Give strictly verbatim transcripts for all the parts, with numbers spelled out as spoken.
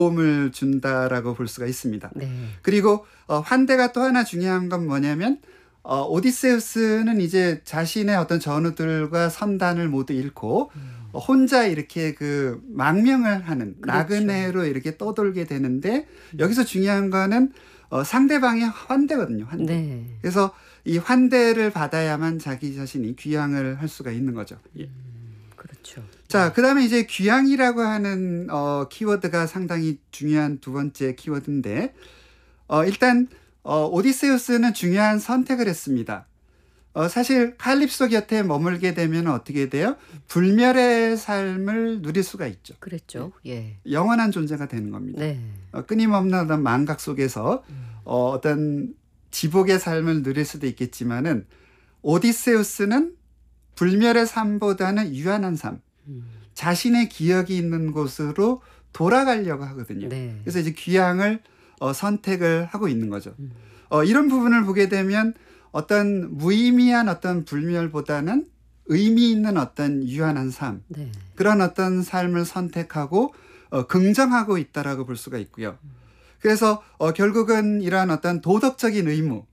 도움을 준다라고 볼 수가 있습니다. 네. 그리고 어, 환대가 또 하나 중요한 건 뭐냐면 어, 오디세우스는 이제 자신의 어떤 전우들과 선단을 모두 잃고 음. 어, 혼자 이렇게 그 망명을 하는 그렇죠. 나그네로 이렇게 떠돌게 되는데 여기서 중요한 거는 어, 상대방의 환대거든요. 환대. 네. 그래서 이 환대를 받아야만 자기 자신이 귀향을 할 수가 있는 거죠. 예. 그렇죠. 자, 그다음에 이제 귀향이라고 하는 어, 키워드가 상당히 중요한 두 번째 키워드인데 어, 일단 어, 오디세우스는 중요한 선택을 했습니다. 어, 사실 칼립소 곁에 머물게 되면 어떻게 돼요? 불멸의 삶을 누릴 수가 있죠. 그랬죠. 예. 영원한 존재가 되는 겁니다. 네. 어, 끊임없는 어떤 망각 속에서 어, 어떤 지복의 삶을 누릴 수도 있겠지만은 오디세우스는 불멸의 삶보다는 유한한 삶, 음. 자신의 기억이 있는 곳으로 돌아가려고 하거든요. 네. 그래서 이제 귀향을 어, 선택을 하고 있는 거죠. 음. 어, 이런 부분을 보게 되면 어떤 무의미한 어떤 불멸보다는 의미 있는 어떤 유한한 삶, 네. 그런 어떤 삶을 선택하고 어, 긍정하고 있다라고 볼 수가 있고요. 그래서 어, 결국은 이러한 어떤 도덕적인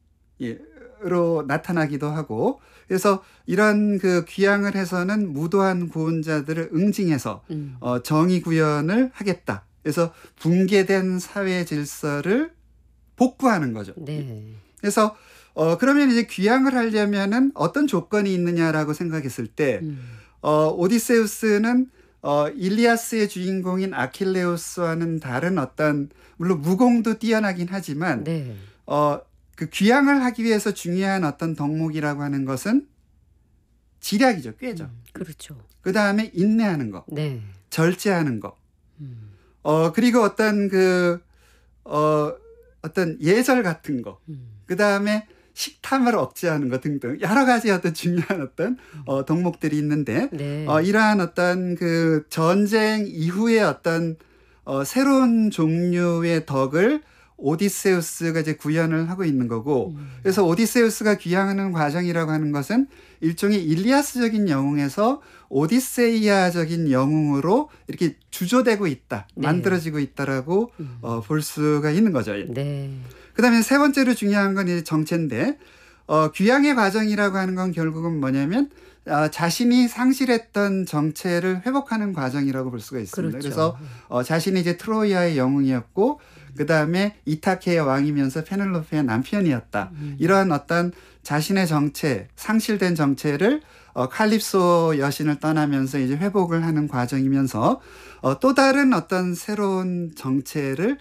의무로 나타나기도 하고, 그래서 이런 그 귀향을 해서는 무도한 구원자들을 응징해서 음. 어, 정의 구현을 하겠다. 그래서 붕괴된 사회 질서를 복구하는 거죠. 네. 그래서 어, 그러면 이제 귀향을 하려면은 어떤 조건이 있느냐라고 생각했을 때 음. 어, 오디세우스는 어, 일리아스의 주인공인 아킬레우스와는 다른 어떤, 물론 무공도 뛰어나긴 하지만 네. 어, 그 귀향을 하기 위해서 중요한 어떤 덕목이라고 하는 것은 지략이죠. 꾀죠. 음. 그렇죠. 그 다음에 인내하는 거, 네. 절제하는 거, 음. 어, 그리고 어떤 그, 어, 어떤 예절 같은 거, 음. 그 다음에 식탐을 억제하는 것 등등 여러 가지 어떤 중요한 어떤 어, 덕목들이 있는데 네. 어, 이러한 어떤 그 전쟁 이후의 어떤 어, 새로운 종류의 덕을 오디세우스가 이제 구현을 하고 있는 거고, 음. 그래서 오디세우스가 귀향하는 과정이라고 하는 것은 일종의 일리아스적인 영웅에서 오디세이아적인 영웅으로 이렇게 주조되고 있다, 네. 만들어지고 있다라고 음. 어, 볼 수가 있는 거죠. 네. 그다음에 세 번째로 중요한 건 이제 정체인데, 어, 귀향의 과정이라고 하는 건 결국은 뭐냐면 어, 자신이 상실했던 정체를 회복하는 과정이라고 볼 수가 있습니다. 그렇죠. 그래서 어, 자신이 이제 트로이아의 영웅이었고, 그 다음에 이타케의 왕이면서 페넬로페의 남편이었다. 음. 이러한 어떤 자신의 정체, 상실된 정체를 어, 칼립소 여신을 떠나면서 이제 회복을 하는 과정이면서 어, 또 다른 어떤 새로운 정체를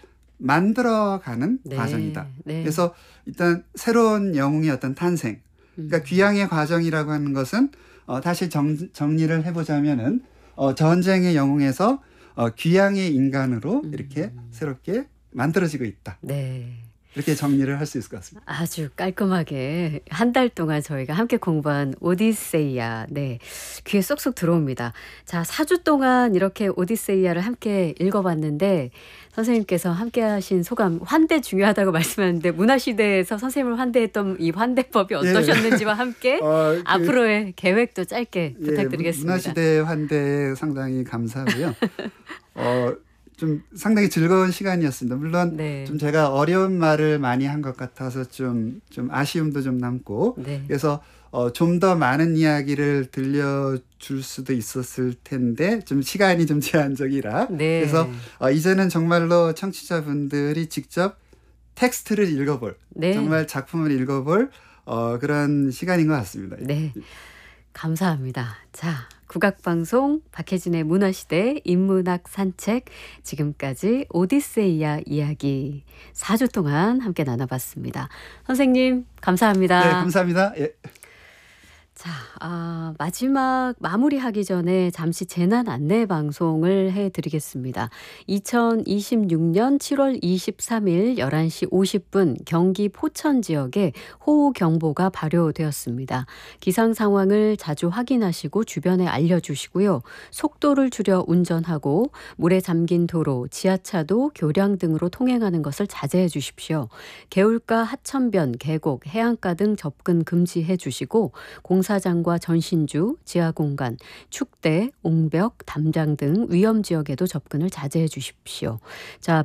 만들어가는 네. 과정이다. 네. 그래서 일단 새로운 영웅의 어떤 탄생, 그러니까 음. 귀향의 과정이라고 하는 것은 어, 다시 정, 정리를 해보자면은 어, 전쟁의 영웅에서 어, 귀향의 인간으로 음. 이렇게 새롭게 만들어지고 있다. 네. 이렇게 정리를 할 수 있을 것 같습니다. 아주 깔끔하게 한 달 동안 저희가 함께 공부한 오디세이아, 네, 귀에 쏙쏙 들어옵니다. 자, 사 주 동안 이렇게 오디세이아를 함께 읽어봤는데 선생님께서 함께 하신 소감, 환대 중요하다고 말씀하는데 문화시대에서 선생님을 환대했던 이 환대법이 어떠셨는지와 함께 어, 그, 앞으로의 계획도 짧게 예, 부탁드리겠습니다. 문화시대 환대 상당히 감사하고요. 어, 좀 상당히 즐거운 시간이었습니다. 물론 네. 좀 제가 어려운 말을 많이 한 것 같아서 좀, 좀 아쉬움도 좀 남고, 네. 그래서 어, 좀 더 많은 이야기를 들려줄 수도 있었을 텐데 좀 시간이 좀 제한적이라, 네. 그래서 어, 이제는 정말로 청취자분들이 직접 텍스트를 읽어볼, 네. 정말 작품을 읽어볼 어, 그런 시간인 것 같습니다. 네. 감사합니다. 자, 국악방송 박혜진의 문화시대 인문학 산책, 지금까지 오디세이아 이야기 사 주 동안 함께 나눠봤습니다. 선생님 감사합니다. 네, 감사합니다. 예. 자, 아, 마지막 마무리하기 전에 잠시 재난 안내 방송을 해드리겠습니다. 이천이십육 년 칠월 이십삼일 열한 시 오십 분 경기 포천 지역에 호우경보가 발효되었습니다. 기상 상황을 자주 확인하시고 주변에 알려주시고요. 속도를 줄여 운전하고 물에 잠긴 도로, 지하차도, 교량 등으로 통행하는 것을 자제해 주십시오. 개울가, 하천변, 계곡, 해안가 등 접근 금지해 주시고 공사장과 전신주, 지하공간, 축대, 옹벽, 담장 등 위험 지역에도 접근을 자제해 주십시오. 자,